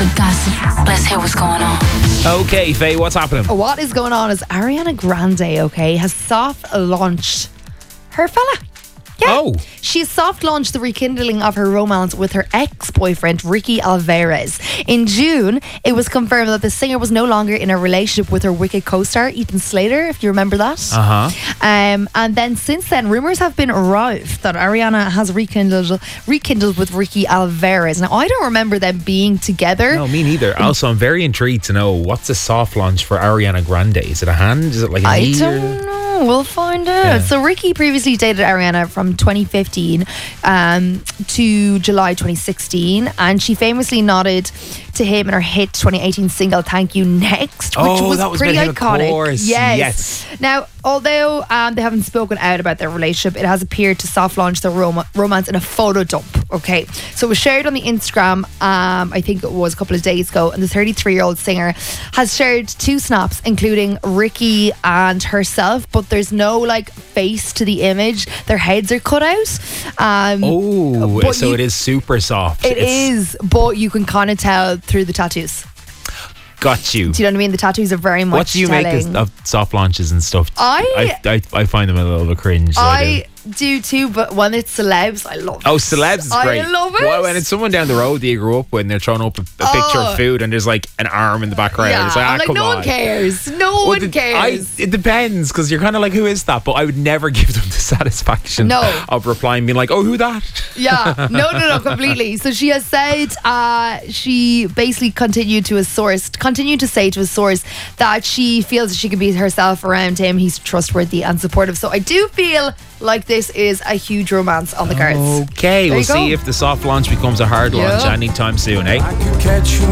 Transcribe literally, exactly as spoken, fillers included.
the gossip. Let's hear what's going on. Okay, Faye, what's happening? What is going on is Ariana Grande, okay, has soft launched her fella. Yeah. Oh. She soft launched the rekindling of her romance with her ex-boyfriend, Ricky Alvarez. In June, it was confirmed that the singer was no longer in a relationship with her Wicked co-star, Ethan Slater, if you remember that. Uh-huh. Um, and then since then, rumours have been rife that Ariana has rekindled rekindled with Ricky Alvarez. Now, I don't remember them being together. No, me neither. Also, I'm very intrigued to know what's a soft launch for Ariana Grande. Is it a hand? Is it like a I knee? don't or- know. We'll find out. Yeah. So Ricky previously dated Ariana from twenty fifteen um, to July twenty sixteen, and she famously nodded to him in her hit twenty eighteen single "Thank You Next," which Oh, was that was pretty about him, of iconic. course. Yes. Yes. Now, although um, they haven't spoken out about their relationship, it has appeared to soft launch their rom- romance in a photo dump. Okay, so it was shared on the Instagram. Um, I think it was a couple of days ago, and the thirty-three-year-old singer has shared two snaps, including Ricky and herself. But there's no like face to the image; their heads are cut out. Um, Oh, but so you- it is super soft. It It's- is, but you can kind of tell through the tattoos. Got you. Do you know what I mean? The tattoos are very much What do you make telling. of, of soft launches and stuff? I- I, I, I find them a little bit cringe. so I do. I do too, but when it's celebs, I love it. Oh, celebs is I great. love it. Well, when it's someone down the road that you grew up with and they're throwing up a, a picture Oh. of food and there's like an arm in the background. Yeah, It's like, ah, I'm like, come no on. one cares. No Well, one the- cares. I, it depends because you're kind of like, who is that? But I would never give them the satisfaction No. of replying, being like, oh, who that? Yeah, no, no, no, completely. So she has said, uh, she basically continued to a source, continued to say to a source that she feels that she can be herself around him. He's trustworthy and supportive. So I do feel like this is a huge romance on the cards. Okay, There we'll you go. see if the soft launch becomes a hard launch Yeah. anytime soon, eh? I could catch you